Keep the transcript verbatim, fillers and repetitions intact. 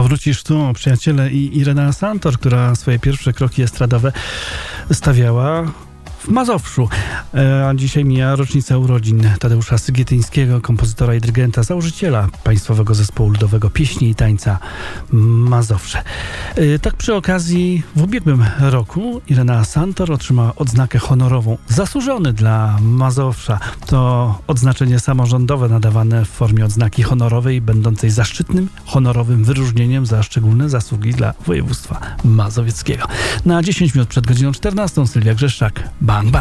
Powrócisz tu, przyjaciele, i Irena Santor, która swoje pierwsze kroki estradowe stawiała w Mazowszu. A dzisiaj mija rocznica urodzin Tadeusza Sygietyńskiego, kompozytora i dyrygenta, założyciela Państwowego Zespołu Ludowego Pieśni i Tańca Mazowsze. Tak przy okazji w ubiegłym roku Irena Santor otrzymała odznakę honorową Zasłużony dla Mazowsza. To odznaczenie samorządowe nadawane w formie odznaki honorowej, będącej zaszczytnym, honorowym wyróżnieniem za szczególne zasługi dla województwa mazowieckiego. Na dziesięć minut przed godziną czternastą Sylwia Grzeszczak. Bang, bang.